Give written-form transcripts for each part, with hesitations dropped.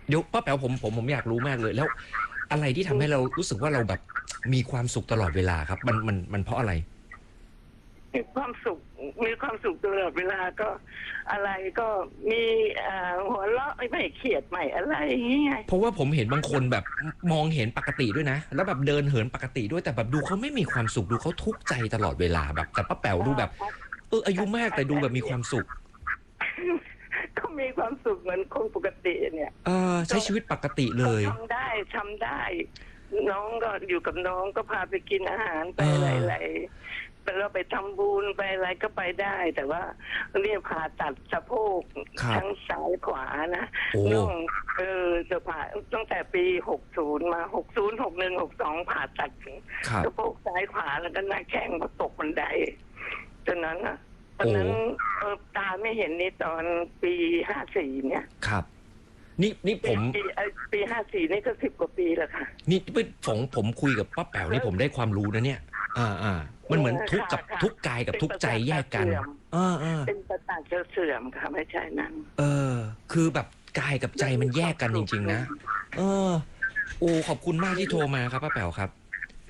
เดี๋ยวป้าแป๋วผมอยากรู้มากเลยแล้วอะไรที่ทำให้เรารู้สึกว่าเราแบบมีความสุขตลอดเวลาครับมันเพราะอะไรมีความสุขมีความสุขตลอดเวลาก็อะไรก็มีหัวเราะไม่เครียดไม่อะไรอย่างเงี้ยเพราะว่าผมเห็นบางคนแบบมองเห็นปกติด้วยนะแล้วแบบเดินเหินปกติด้วยแต่แบบดูเขาไม่มีความสุขดูเขาทุกข์ใจตลอดเวลาแบบแต่ป้าแป๋วดูแบบอายุมากแต่ดูแบบมีความสุขก็มีความสุขเหมือนคนปกติเนี่ยใช้ชีวิตปกติเลยทำได้น้องก็อยู่กับน้องก็พาไปกินอาหารไปอะไรเราไปทำบุญไปอะไรก็ไปได้แต่ว่าเรียกผ่าตัดสะโพกทั้งซ้ายขวานะน้องจะผ่าตั้งแต่ปี60มา60 61 62ผ่าตัดสะโพกซ้ายขวาแล้วก็หน้าแข้งพอตกบันไดตอนนั้นตาไม่เห็นนี่ตอนปี54เนี่ยครับนี่ผมปี54นี่ก็10 กว่าปีแล้วค่ะนี่ผมคุยกับป้าแป๋วนี่ผมได้ความรู้นะเนี่ยมันเหมือนทุกกับทุกกายกับทุกใจแยกกันเป็นประสาทเสื่อมค่ะไม่ใช่นั้นคือแบบกายกับใจมันแยกกันจริงๆนะโอ้ขอบคุณมากที่โทรมาครับป้าแป๋วครับ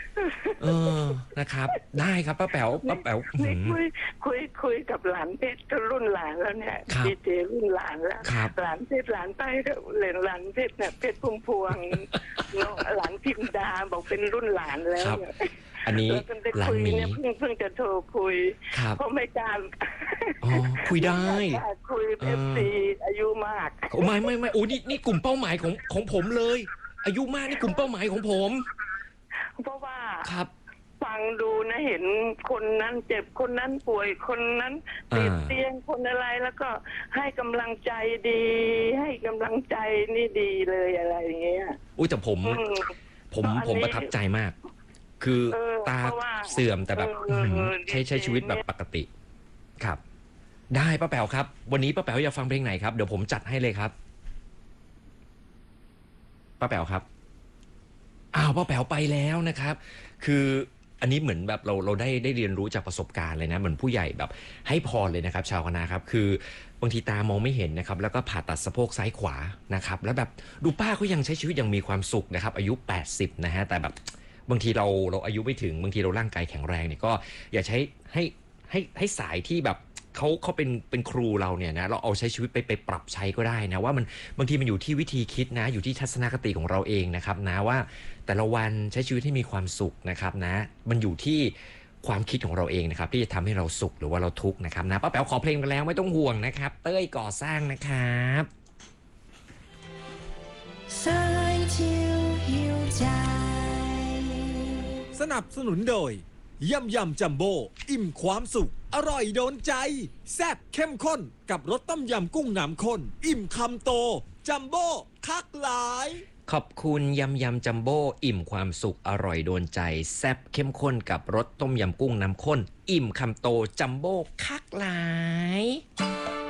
นะครับได้ครับป้าแป๋วคุยกับหลานเพชรก็รุ่นหลานแล้วเนี่ยดีเจรุ่นหลานแล้วหลานเพชรหลานไปก็เลยหลานเพชรเนี่ยเพชรพุ่มพวงน้องหลานพิมดาบอกเป็นรุ่นหลานแล้วอันนี้หลานหมีเพิ่งจะโทรคุยเพราะไม่กล้าคุยได้คุยFCอายุมากไม่โอ้นี่กลุ่มเป้าหมายของผมเลยอายุมากนี่กลุ่มเป้าหมายของผมเพราะว่าครับฟังดูนะเห็นคนนั้นเจ็บคนนั้นป่วยคนนั้นติดเตียงคนอะไรแล้วก็ให้กำลังใจดีให้กำลังใจนี่ดีเลยอะไรอย่างเงี้ยอุ้ยแต่ผมประทับใจมากคือตาเสื่อมแต่แบบใช้ชีวิตแบบปกติครับได้ป้าแป๋วครับวันนี้ป้าแป๋วอยากฟังเพลงไหนครับเดี๋ยวผมจัดให้เลยครับป้าแป๋วครับป้าแป๋วไปแล้วนะครับคืออันนี้เหมือนแบบเราได้เรียนรู้จากประสบการณ์เลยนะเหมือนผู้ใหญ่แบบให้พรเลยนะครับชาวคณะครับคือบางทีตามองไม่เห็นนะครับแล้วก็ผ่าตัดสะโพกซ้ายขวานะครับแล้วแบบดูป้าเขายังใช้ชีวิตยังมีความสุขนะครับอายุ80นะฮะแต่แบบบางทีเราอายุไม่ถึงบางทีเราร่างกายแข็งแรงเนี่ยก็อย่าใช้ให้สายที่แบบเขาเป็นครูเราเนี่ยนะเราเอาใช้ชีวิตไปปรับใช้ก็ได้นะว่ามันบางทีมันอยู่ที่วิธีคิดนะอยู่ที่ทัศนคติของเราเองนะครับนะว่าแต่ละวันใช้ชีวิตให้มีความสุขนะครับนะมันอยู่ที่ความคิดของเราเองนะครับที่จะทำให้เราสุขหรือว่าเราทุกข์นะครับนะป้าแป๋วขอเพลงกันแล้วไม่ต้องห่วงนะครับเต้ยก่อสร้างนะครับสายทิวหิวใจสนับสนุนโดยยำจัมโบ้อิ่มความสุขอร่อยโดนใจแซ่บเข้มข้นกับรสต้มยำกุ้งน้ำข้นอิ่มคำโตจัมโบ้คักหลายขอบคุณยำจัมโบ้อิ่มความสุขอร่อยโดนใจแซ่บเข้มข้นกับรสต้มยำกุ้งน้ำข้นอิ่มคำโตจัมโบ้คักหลาย